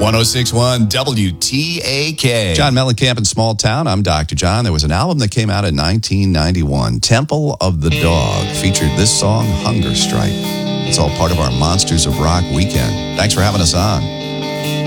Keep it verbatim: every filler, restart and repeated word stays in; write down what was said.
one oh six point one W T A K. John Mellencamp in Small Town. I'm Doctor John. There was an album that came out in nineteen ninety-one, Temple of the Dog, featured this song, Hunger Strike. It's all part of our Monsters of Rock weekend. Thanks for having us on.